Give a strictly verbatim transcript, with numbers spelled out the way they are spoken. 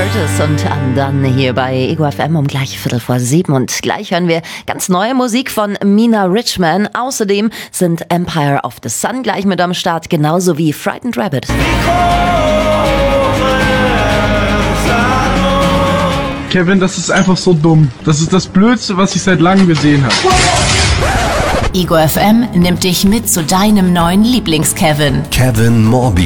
Curtis und Undone hier bei Ego F M um gleich Viertel vor sieben. Und gleich hören wir ganz neue Musik von Mina Richman. Außerdem sind Empire of the Sun gleich mit am Start, genauso wie Frightened Rabbit. Kevin, das ist einfach so dumm. Das ist das Blödste, was ich seit langem gesehen habe. Ego F M nimmt dich mit zu deinem neuen Lieblings-Kevin. Kevin Morby.